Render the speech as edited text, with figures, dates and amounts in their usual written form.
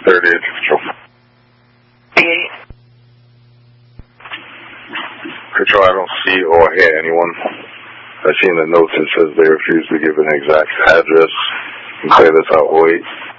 38 Control. 38. Control, I don't see or hear anyone. I see in the notes it says they refuse to give an exact address. You can clear this out, wait.